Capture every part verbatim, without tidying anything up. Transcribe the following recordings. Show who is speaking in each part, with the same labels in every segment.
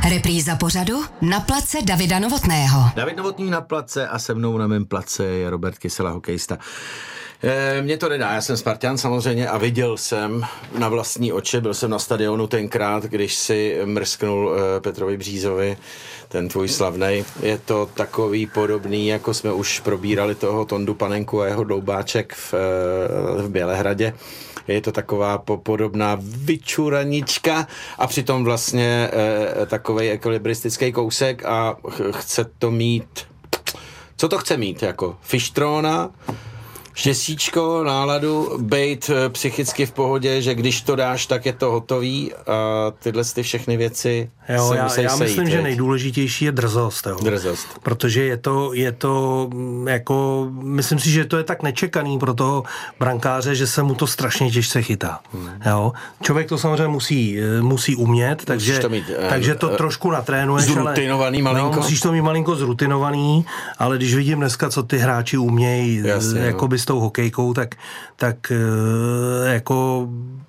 Speaker 1: Repríza pořadu Na place Davida Novotného.
Speaker 2: David Novotný na place a se mnou na mém place je Robert Kysela, hokejista. E, mně to nedá, já jsem Spartan samozřejmě a viděl jsem na vlastní oči, byl jsem na stadionu tenkrát, když si mrsknul e, Petrovi Břízovi, ten tvůj slavnej. Je to takový podobný, jako jsme už probírali toho Tondu Panenku a jeho Doubáček v, e, v Bělehradě. Je to taková podobná vyčuranička a přitom vlastně e, takovej ekvilibristický kousek a ch- chce to mít, co to chce mít, jako fištrona, štěstíčko, náladu, bejt e, psychicky v pohodě, že když to dáš, tak je to hotový a tyhle ty všechny věci
Speaker 3: jo,
Speaker 2: se
Speaker 3: já,
Speaker 2: musí
Speaker 3: já
Speaker 2: sejít.
Speaker 3: myslím, že nejdůležitější je drzost. Jo.
Speaker 2: Drzost.
Speaker 3: Protože je to, je to jako, myslím si, že to je tak nečekaný pro toho brankáře, že se mu to strašně těžce chytá. Hmm. Jo. Člověk to samozřejmě musí, musí umět, takže to, mít, takže to uh, trošku natrénuješ.
Speaker 2: Zrutinovaný
Speaker 3: ale,
Speaker 2: malinko.
Speaker 3: No, musíš to mít malinko zrutinovaný, ale když vidím dneska, co ty hráči umějí jakoby s tou hokejkou, tak, tak uh, jako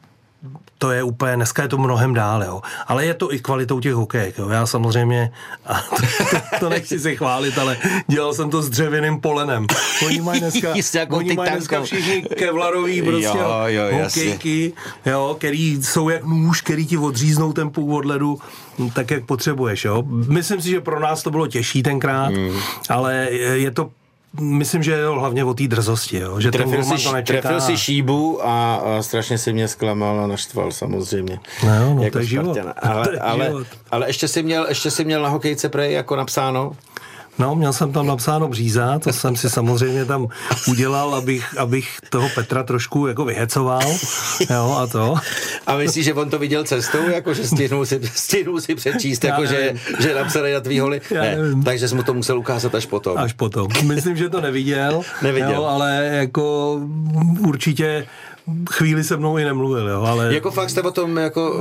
Speaker 3: to je úplně, dneska je to mnohem dál, jo. Ale je to i kvalitou těch hokejek, jo. Já samozřejmě, a to, to, to nechci se chválit, ale dělal jsem to s dřevěným polenem. Oni mají dneska, oni mají dneska všichni kevlarový prostě jo, jo, hokejky, jo, který jsou jak nůž, který ti odříznou ten půl od ledu, tak jak potřebuješ, jo. Myslím si, že pro nás to bylo těžší tenkrát, mm. ale je to myslím, že je to hlavně o té drzosti, jo? Že
Speaker 2: trefil,
Speaker 3: ten
Speaker 2: si,
Speaker 3: to nečeká.
Speaker 2: Trefil si šíbu a, a strašně si mě zklamal a naštval samozřejmě.
Speaker 3: No, no
Speaker 2: jako
Speaker 3: to je život.
Speaker 2: Ale,
Speaker 3: to je
Speaker 2: ale,
Speaker 3: život.
Speaker 2: ale ještě jsi měl, ještě jsi měl na hokejce prej jako napsáno?
Speaker 3: No, měl jsem tam napsáno Bříza, to jsem si samozřejmě tam udělal, abych, abych toho Petra trošku jako vyhecoval, jo, a to.
Speaker 2: A myslíš, že on to viděl cestou, jako že stihnul si, stihnul si přečíst, jako že, že napsali na tvý holy? Ne, takže jsi mu to musel ukázat až potom.
Speaker 3: Až potom. Myslím, že to neviděl,
Speaker 2: neviděl.
Speaker 3: Jo, ale jako určitě chvíli se mnou i nemluvil, jo, ale...
Speaker 2: Jako fakt jste o tom jako...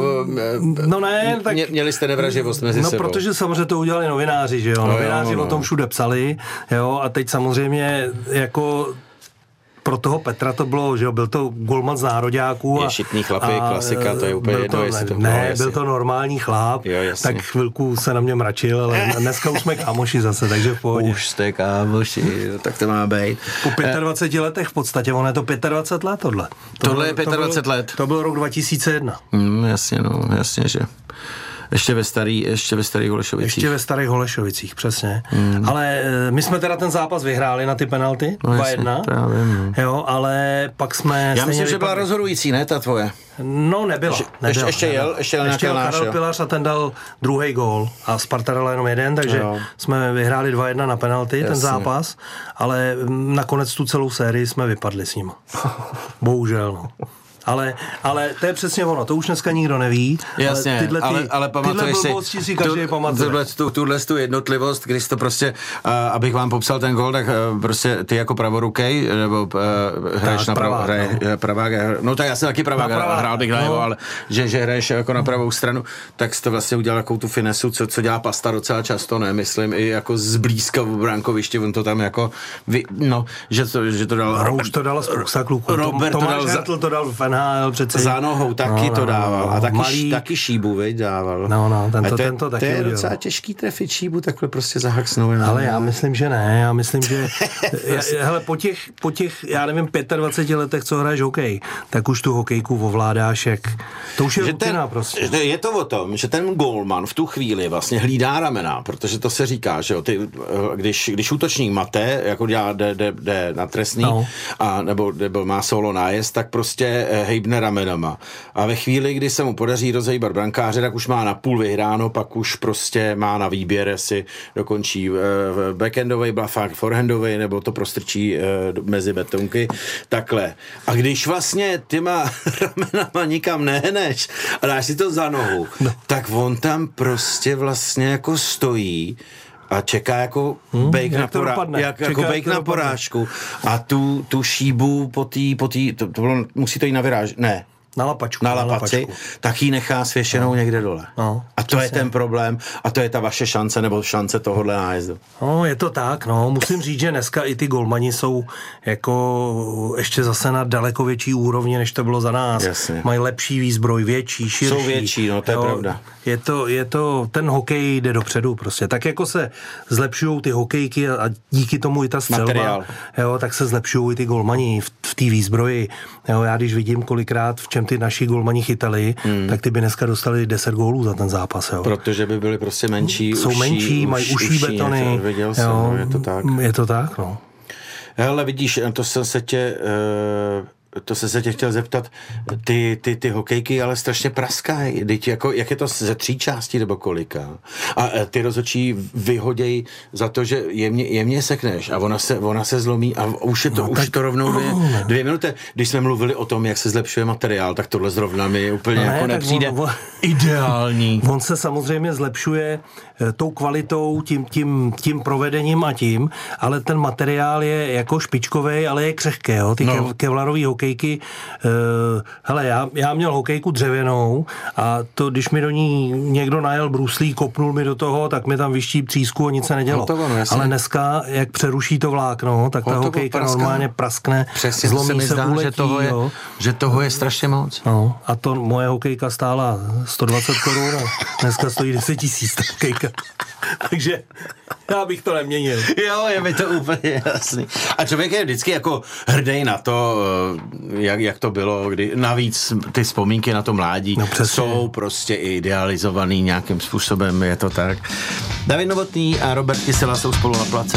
Speaker 3: No ne, tak...
Speaker 2: Mě, měli jste nevraživost mezi
Speaker 3: no,
Speaker 2: sebou.
Speaker 3: No, protože samozřejmě to udělali novináři, že jo,
Speaker 2: no,
Speaker 3: novináři
Speaker 2: jo, no,
Speaker 3: o tom všude psali, jo, a teď samozřejmě jako... Pro toho Petra to bylo, že jo, byl to golman z nároďáků.
Speaker 2: Je šitný chlapy, a, klasika, to je úplně jedno, jestli to
Speaker 3: Ne,
Speaker 2: bylo,
Speaker 3: byl to normální chlap,
Speaker 2: jo,
Speaker 3: tak chvilku se na mě mračil, ale dneska už jsme kámoši zase, takže v pohodě.
Speaker 2: Už jste kámoši, tak to má být.
Speaker 3: Po dvaceti pěti letech v podstatě, ono je to dvacet pět let tohle.
Speaker 2: To tohle je dvacet pět let?
Speaker 3: To byl rok dva tisíce jedna.
Speaker 2: Mm, jasně, no, jasně, že... Ještě ve starý, ještě ve starých Holešovicích.
Speaker 3: Ještě ve starých Holešovicích, přesně. Mm. Ale my jsme teda ten zápas vyhráli na ty penalty,
Speaker 2: no,
Speaker 3: dva jedna. Jo, ale pak jsme...
Speaker 2: Já myslím, že byla rozhodující, ne, ta tvoje?
Speaker 3: No, nebyla.
Speaker 2: Ještě,
Speaker 3: nebyla,
Speaker 2: ještě
Speaker 3: nebyla.
Speaker 2: jel, ještě jel
Speaker 3: ještě jel
Speaker 2: náš,
Speaker 3: Karel Pilař a ten dal druhý gól a Sparta dala jenom jeden, takže jo. jsme vyhráli dva jedna na penalty, jasně. Ten zápas, ale nakonec tu celou sérii jsme vypadli s ním. Bohužel, no. Ale, ale to je přesně ono, to už dneska nikdo neví.
Speaker 2: Jasně, ale tyhle, ty,
Speaker 3: ale, ale
Speaker 2: pamatuješ
Speaker 3: si, si každý pamatuje.
Speaker 2: Tu, tuhle tu jednotlivost, když to prostě, uh, abych vám popsal ten gól, tak uh, prostě ty jako pravorukej, nebo uh, hraješ na pravou, hraje, no. pravák, no tak já jsem taky pravák, pravá, hrál bych na no. ale že, že hraješ jako na pravou stranu, tak jsi to vlastně udělal takovou tu finesu, co, co dělá Pasta docela často, ne, myslím, i jako zblízka v brankovišti, on to tam jako, vy, no, že to, že to dal...
Speaker 3: No, už to dala spousta kluků,
Speaker 2: Robert
Speaker 3: Tomáš
Speaker 2: to dal,
Speaker 3: Hertl to dal v N H L přece.
Speaker 2: Za nohou taky
Speaker 3: no,
Speaker 2: to
Speaker 3: no,
Speaker 2: dával
Speaker 3: no,
Speaker 2: a taky,
Speaker 3: malý...
Speaker 2: taky šíbu, veď, dával.
Speaker 3: No, no, tento,
Speaker 2: to,
Speaker 3: tento taky
Speaker 2: To je
Speaker 3: udělal.
Speaker 2: docela těžký trefit šíbu, takhle prostě zahaksnou.
Speaker 3: Ale já myslím, že ne, já myslím, že já, hele, po těch, po těch, já nevím, dvaceti pěti letech, co hraješ hokej, tak už tu hokejku ovládáš, jak to už je že rutina ten, prostě.
Speaker 2: Je to o tom, že ten golman v tu chvíli vlastně hlídá ramena, protože to se říká, že jo, ty, když, když útočník mate, jako dělá, jde, jde, jde na trestný, no. a nebo, nebo má solo nájezd, tak prostě hejbne ramenama. A ve chvíli, kdy se mu podaří rozhejbat brankáře, tak už má na půl vyhráno, pak už prostě má na výběr, jestli dokončí backhandový blafák, forehandový, nebo to prostrčí mezi betonky, takhle. A když vlastně tyma ramenama nikam nehneš a dáš si to za nohu, no. tak on tam prostě vlastně jako stojí a čeká jako hmm, bejk na, porá- jak, jako bejk na porážku a tu, tu šíbu po tý, po tý, to, to bylo, musí to jít na vyráž, ne.
Speaker 3: Na lapačku.
Speaker 2: Na lapaci, na lapačku. Tak ji nechá svěšenou no. někde dole. No, a to přesně. je ten problém a to je ta vaše šance nebo šance tohohle nájezdu.
Speaker 3: No, je to tak, no. Musím říct, že dneska i ty golmani jsou jako ještě zase na daleko větší úrovni, než to bylo za nás.
Speaker 2: Jasně.
Speaker 3: Mají lepší výzbroj, větší, širší.
Speaker 2: Jsou větší, no, to je jo, pravda.
Speaker 3: Je to, je to, ten hokej jde dopředu prostě. Tak jako se zlepšují ty hokejky a díky tomu i ta střelba, jo, tak se zlepšují i ty golmani v, v té výzbroji. Jo, já když vidím kolikrát, v čem ty naši golmani chytali, hmm. tak ty by dneska dostali deset gólů za ten zápas. Jo.
Speaker 2: Protože by byli prostě menší,
Speaker 3: jsou
Speaker 2: uší,
Speaker 3: menší,
Speaker 2: už,
Speaker 3: mají uší betony.
Speaker 2: Je to, viděl jsem, jo, no, je to tak.
Speaker 3: Je to tak, no.
Speaker 2: Hele, vidíš, to jsem se tě... Uh... To jsem se tě chtěl zeptat, ty, ty, ty hokejky ale strašně praskají, jako, jak je to ze tří částí nebo kolika? A ty rozhodčí vyhoděj za to, že jemně, jemně sekneš a ona se, ona se zlomí a už je to, no, už tak, to rovnou dvě, dvě minuty. Když jsme mluvili o tom, jak se zlepšuje materiál, tak tohle zrovna mi úplně no, jako ne, nepřijde on, on, ideální.
Speaker 3: On se samozřejmě zlepšuje tou kvalitou, tím, tím, tím provedením a tím, ale ten materiál je jako špičkový, ale je křehký, jo? Ty no. kevlarový hokejky, uh, hele, já, já měl hokejku dřevěnou a to, když mi do ní někdo najel bruslí, kopnul mi do toho, tak mi tam vyští třísku a nic se nedělo. Hotovo, no, ale dneska, jak přeruší to vlákno, tak ta Hotovo, hokejka praska. normálně praskne,
Speaker 2: přesně,
Speaker 3: zlomí se, se
Speaker 2: zdá,
Speaker 3: uletí.
Speaker 2: Že toho, je, že toho je strašně moc.
Speaker 3: No, a to moje hokejka stála sto dvacet korun a dneska stojí deset tisíc ta hokejka. Takže já bych to neměnil.
Speaker 2: Jo, je mi to úplně jasný. A člověk je vždycky jako hrdý na to, jak, jak to bylo, kdy navíc ty vzpomínky na to mládí no, jsou prostě idealizovaný nějakým způsobem, je to tak. David Novotný a Robert Kysela jsou spolu na place.